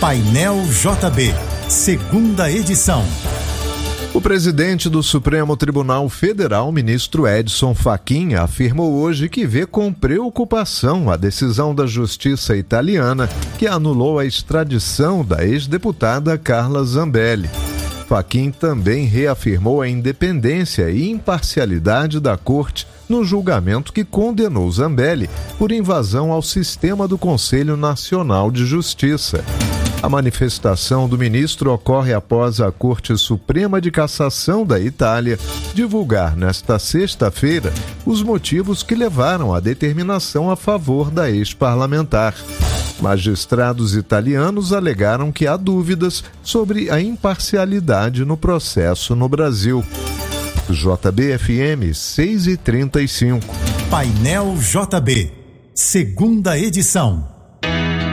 Painel JB, segunda edição. O presidente do Supremo Tribunal Federal, ministro Edson Fachin, afirmou hoje que vê com preocupação a decisão da Justiça italiana que anulou a extradição da ex-deputada Carla Zambelli. Fachin também reafirmou a independência e imparcialidade da Corte no julgamento que condenou Zambelli por invasão ao sistema do Conselho Nacional de Justiça. A manifestação do ministro ocorre após a Corte Suprema de Cassação da Itália divulgar nesta sexta-feira os motivos que levaram à determinação a favor da ex-parlamentar. Magistrados italianos alegaram que há dúvidas sobre a imparcialidade no processo no Brasil. JB-FM 6h35. Painel JB, segunda edição.